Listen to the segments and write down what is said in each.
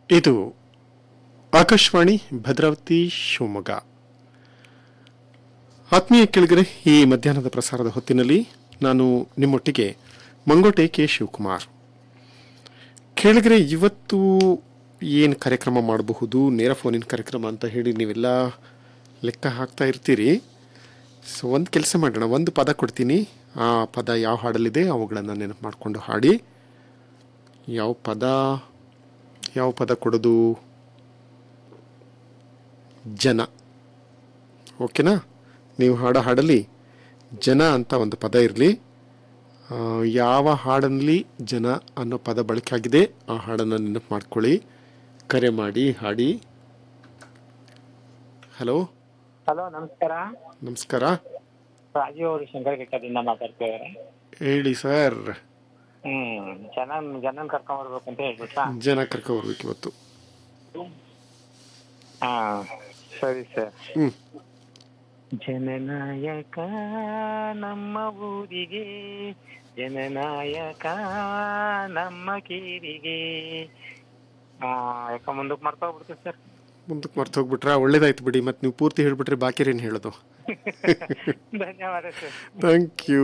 ಇದು ಆಕಾಶವಾಣಿ ಭದ್ರಾವತಿ ಶಿವಮೊಗ್ಗ. ಆತ್ಮೀಯ ಕೆಳಗರೆ, ಈ ಮಧ್ಯಾಹ್ನದ ಪ್ರಸಾರದ ಹೊತ್ತಿನಲ್ಲಿ ನಾನು ನಿಮ್ಮೊಟ್ಟಿಗೆ ಮಂಗೋಟೆ ಕೆ ಶಿವಕುಮಾರ್. ಕೆಳಗರೆ, ಇವತ್ತು ಏನು ಕಾರ್ಯಕ್ರಮ ಮಾಡಬಹುದು, ನೇರ ಫೋನಿನ ಕಾರ್ಯಕ್ರಮ ಅಂತ ಹೇಳಿ ನೀವೆಲ್ಲ ಲೆಕ್ಕ ಹಾಕ್ತಾ ಇರ್ತೀರಿ. ಸೊ ಒಂದು ಕೆಲಸ ಮಾಡೋಣ, ಒಂದು ಪದ ಕೊಡ್ತೀನಿ, ಆ ಪದ ಯಾವ ಹಾಡಲ್ಲಿದೆ ಅವುಗಳನ್ನು ನೆನಪು ಮಾಡಿಕೊಂಡು ಹಾಡಿ. ಯಾವ ಪದ ಕೊಡೋದು? ಜನ. ಓಕೆನಾ? ನೀವು ಹಾಡೋ ಹಾಡಲ್ಲಿ ಜನ ಅಂತ ಒಂದು ಪದ ಇರಲಿ. ಯಾವ ಹಾಡಲ್ಲಿ ಜನ ಅನ್ನೋ ಪದ ಬಳಕೆ ಆಗಿದೆ ಆ ಹಾಡನ್ನು ನೆನಪು ಮಾಡ್ಕೊಳ್ಳಿ, ಕರೆ ಮಾಡಿ ಹಾಡಿ. ಹಲೋ ಹಲೋ, ನಮಸ್ಕಾರ. ನಮಸ್ಕಾರ. ರಾಜೀವ್ ಅವರು ಶಂಕರಘಟ್ಟದಿಂದ ಮಾತಾಡ್ತಿದ್ದಾರೆ. ಹೇಳಿ ಸರ್. ಜನನ್ ಕರ್ಕೊಂಡ್ ಬರ್ಬೇಕು ಅಂತ ಹೇಳ್ಬಿಟ್ರಾ? ಜನ ಕರ್ಕೊಬರ್ಬೇಕು ಇವತ್ತು. ಹಾ, ಸರಿ ಸರ್. ಹ್ಮ್. ಜನನಾಯಕ ನಮ್ಮ ಊರಿಗೆ, ಜನನಾಯಕ ನಮ್ಮ ಕೀರಿಗೆ. ಯಾಕ ಮುಂದಕ್ಕೆ ಮರ್ತೋಗ್ಬಿಡ್ತು ಸರ್. ಮುಂದಕ್ಕೆ ಮರ್ತು ಹೋಗ್ಬಿಟ್ರಾ? ಒಳ್ಳೇದಾಯ್ತು ಬಿಡಿ. ಮತ್ತೆ ನೀವು ಪೂರ್ತಿ ಹೇಳ್ಬಿಟ್ರೆ ಬಾಕಿರೇನು ಹೇಳೋದು? ಧನ್ಯವಾದ ಸರ್. Thank you.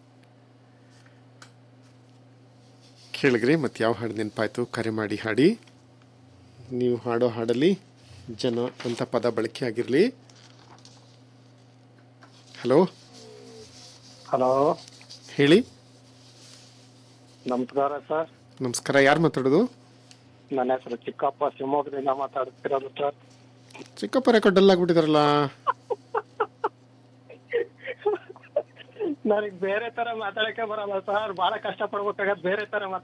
ಕೇಳಿದ್ರಿ, ಮತ್ತೆ ಯಾವ ಹಾಡು ನೆನಪಾಯ್ತು ಕರೆ ಮಾಡಿ ಹಾಡಿ. ನೀವು ಹಾಡೋ ಹಾಡಲ್ಲಿ ಜನ ಅಂತ ಪದ ಬಳಕೆ ಆಗಿರಲಿ. ಹಲೋ ಹಲೋ, ಹೇಳಿ. ನಮಸ್ಕಾರ ಸರ್. ನಮಸ್ಕಾರ. ಯಾರು ಮಾತಾಡೋದು? ನನ್ನ ಹೆಸರು ಚಿಕ್ಕಪ್ಪ, ಶಿವಮೊಗ್ಗದಿಂದ ಮಾತಾಡ್ತಿರೋದು ಸರ್. ಚಿಕ್ಕಪ್ಪ ರೆಕಾರ್ಡ್ ಡಲ್ ಆಗ್ಬಿಟ್ಟಿದಾರಲ್ಲ. ನನಗೆ ಬೇರೆ ತರ ಮಾತಾಡಕ್ಕೆ ಬರಲ್ಲ ಸರ್, ಬಹಳ ಕಷ್ಟ ಪಡ್ಬೇಕಾಗತ್ತೆ ಬೇರೆ ತರ